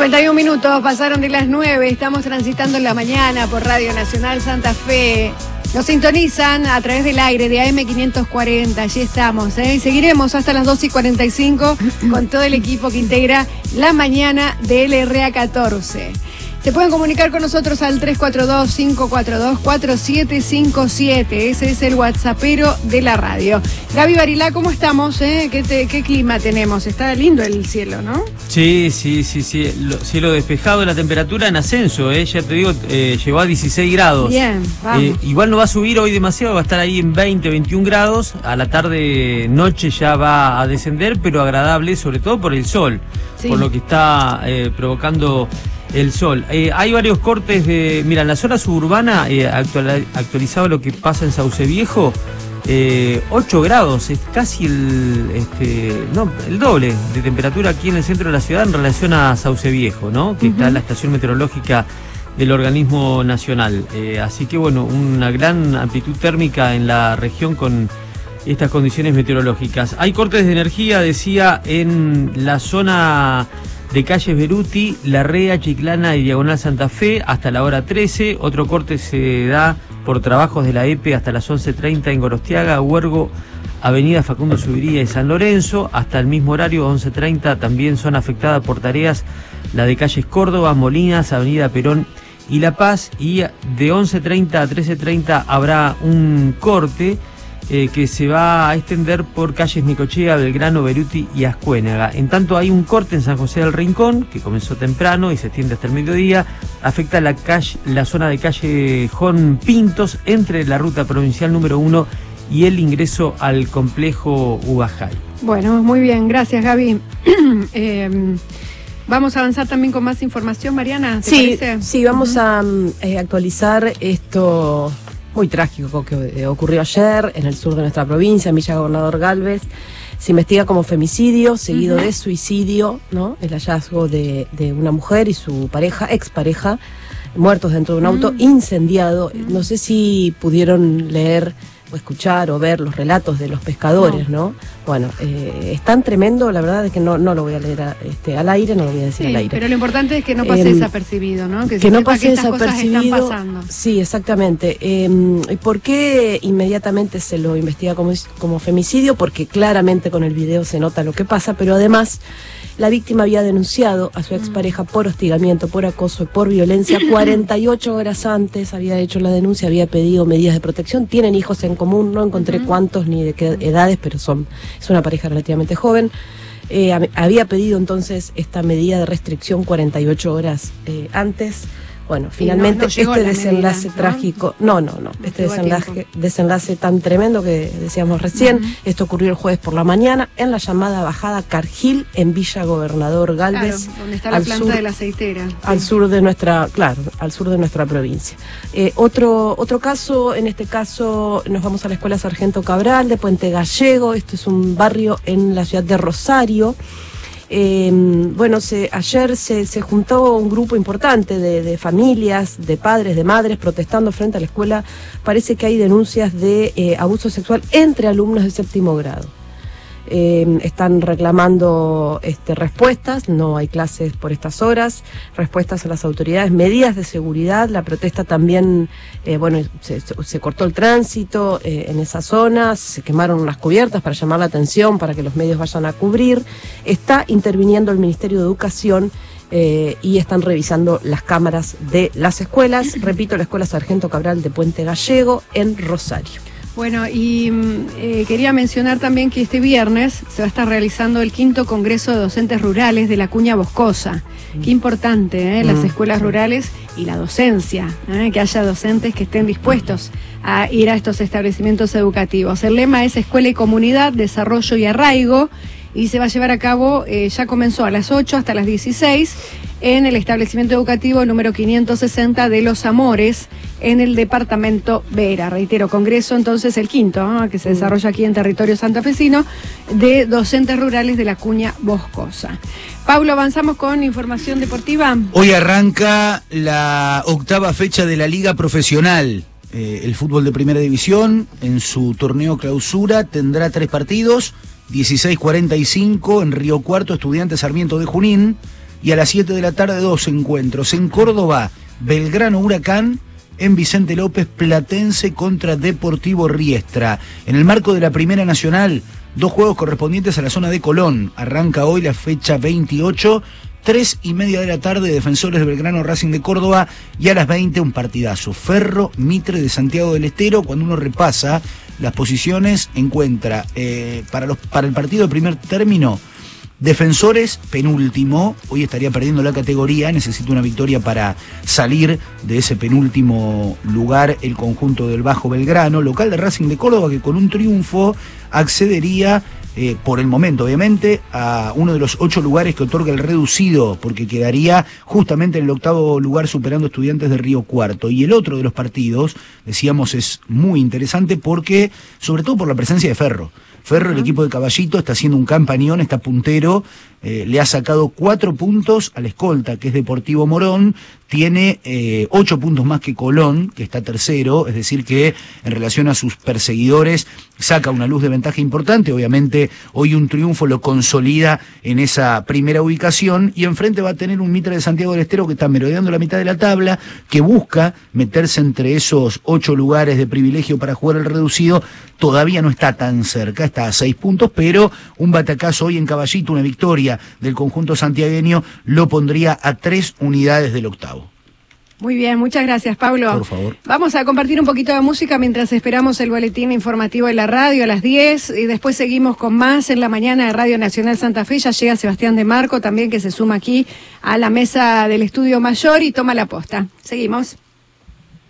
51 minutos pasaron de las 9, estamos transitando en la mañana por Radio Nacional Santa Fe. Nos sintonizan a través del aire de AM540, allí estamos, y seguiremos hasta las 12:45 con todo el equipo que integra la mañana de LRA 14. Se pueden comunicar con nosotros al 342-542-4757. Ese es el WhatsAppero de la radio. Gaby Barilá, ¿cómo estamos? ¿Qué clima tenemos? Está lindo el cielo, ¿no? Sí. Cielo despejado, la temperatura en ascenso, ya te digo, llegó a 16 grados. Bien, vamos. Igual no va a subir hoy demasiado, va a estar ahí en 20, 21 grados. A la tarde, noche ya va a descender, pero agradable, sobre todo por el sol, sí, por lo que está provocando el sol. Hay varios cortes de... Mira, en la zona suburbana, actualizado lo que pasa en Sauce Viejo, 8 grados, es casi el doble de temperatura aquí en el centro de la ciudad en relación a Sauce Viejo, ¿no? Que está en la estación meteorológica del organismo nacional. Así que bueno, una gran amplitud térmica en la región con estas condiciones meteorológicas. Hay cortes de energía, decía, en la zona de calles Beruti, Larrea, Chiclana y Diagonal Santa Fe hasta la hora 13. Otro corte se da por trabajos de la EPE hasta las 11:30 en Gorostiaga, Huergo, Avenida Facundo Subiría y San Lorenzo. Hasta el mismo horario, 11:30, también son afectadas por tareas la de calles Córdoba, Molinas, Avenida Perón y La Paz. Y de 11:30 a 13:30 habrá un corte que se va a extender por calles Necochea, Belgrano, Beruti y Ascuénaga. En tanto, hay un corte en San José del Rincón, que comenzó temprano y se extiende hasta el mediodía. Afecta la zona de calle Jon Pintos, entre la ruta provincial número 1 y el ingreso al complejo Ubajay. Bueno, muy bien, gracias, Gaby. Vamos a avanzar también con más información, Mariana, ¿te parece? Sí, vamos a actualizar esto muy trágico que ocurrió ayer en el sur de nuestra provincia, en Villa Gobernador Galvez. Se investiga como femicidio, seguido de suicidio, ¿no? El hallazgo de una mujer y su expareja, muertos dentro de un auto incendiado. No sé si pudieron leer o escuchar o ver los relatos de los pescadores, ¿no? Bueno, es tan tremendo, la verdad es que no lo voy a leer al aire, no lo voy a decir al aire. Pero lo importante es que no pase desapercibido, ¿no? Que no pase desapercibido. Cosas están pasando. Sí, exactamente. ¿Por qué inmediatamente se lo investiga como femicidio? Porque claramente con el video se nota lo que pasa, pero además la víctima había denunciado a su expareja por hostigamiento, por acoso y por violencia. 48 horas antes había hecho la denuncia, había pedido medidas de protección. Tienen hijos en común, no encontré cuántos ni de qué edades, pero es una pareja relativamente joven. Había pedido entonces esta medida de restricción 48 horas antes. Bueno, finalmente no desenlace trágico, este desenlace tan tremendo que decíamos recién, esto ocurrió el jueves por la mañana en la llamada Bajada Cargill en Villa Gobernador Galvez, claro, donde está la planta de la aceitera, al sur de nuestra provincia. Otro caso, en este caso nos vamos a la Escuela Sargento Cabral de Puente Gallego. Esto es un barrio en la ciudad de Rosario. Ayer se juntó un grupo importante de familias, de padres, de madres, protestando frente a la escuela. Parece que hay denuncias de abuso sexual entre alumnos de 7º grado. Están reclamando respuestas, no hay clases por estas horas, respuestas a las autoridades, medidas de seguridad. La protesta también, se cortó el tránsito en esa zona, se quemaron las cubiertas para llamar la atención, para que los medios vayan a cubrir. Está interviniendo el Ministerio de Educación y están revisando las cámaras de las escuelas. Repito, la Escuela Sargento Cabral de Puente Gallego en Rosario. Bueno, y quería mencionar también que este viernes se va a estar realizando el 5º Congreso de Docentes Rurales de la Cuña Boscosa. Qué importante, las escuelas rurales y la docencia, que haya docentes que estén dispuestos a ir a estos establecimientos educativos. El lema es Escuela y Comunidad, Desarrollo y Arraigo, y se va a llevar a cabo, ya comenzó a las 8 hasta las 16, en el establecimiento educativo número 560 de Los Amores, en el departamento Vera. Reitero, congreso entonces el 5º, que se desarrolla aquí en territorio santafesino, de docentes rurales de la Cuña Boscosa. Pablo, avanzamos con información deportiva. Hoy arranca la 8ª fecha de la Liga Profesional. El fútbol de Primera División, en su torneo clausura, tendrá 3 partidos. 16:45 en Río Cuarto, Estudiantes Sarmiento de Junín. Y a las 7 de la tarde 2 encuentros. En Córdoba, Belgrano Huracán. En Vicente López, Platense contra Deportivo Riestra. En el marco de la Primera Nacional, 2 juegos correspondientes a la zona de Colón. Arranca hoy la fecha 28, 3:30 de la tarde, Defensores de Belgrano, Racing de Córdoba, y a las 20 un partidazo, Ferro Mitre de Santiago del Estero. Cuando uno repasa las posiciones, encuentra para el partido de primer término, Defensores, penúltimo, hoy estaría perdiendo la categoría, necesita una victoria para salir de ese penúltimo lugar el conjunto del Bajo Belgrano, local de Racing de Córdoba, que con un triunfo accedería, por el momento obviamente, a uno de los 8 lugares que otorga el reducido, porque quedaría justamente en el 8º lugar superando Estudiantes de Río Cuarto. Y el otro de los partidos, decíamos, es muy interesante porque, sobre todo por la presencia de Ferro. Ferro, el equipo de Caballito, está haciendo un campañón, está puntero, le ha sacado 4 puntos al escolta, que es Deportivo Morón, tiene 8 puntos más que Colón, que está tercero, es decir que en relación a sus perseguidores saca una luz de ventaja importante. Obviamente hoy un triunfo lo consolida en esa primera ubicación, y enfrente va a tener un Mitre de Santiago del Estero que está merodeando la mitad de la tabla, que busca meterse entre esos 8 lugares de privilegio para jugar el reducido. Todavía no está tan cerca, está a 6 puntos, pero un batacazo hoy en Caballito, una victoria del conjunto santiagueño, lo pondría a 3 unidades del 8º. Muy bien, muchas gracias, Pablo. Por favor. Vamos a compartir un poquito de música mientras esperamos el boletín informativo de la radio a las 10, y después seguimos con más en la mañana de Radio Nacional Santa Fe. Ya llega Sebastián de Marco también, que se suma aquí a la mesa del Estudio Mayor y toma la posta. Seguimos.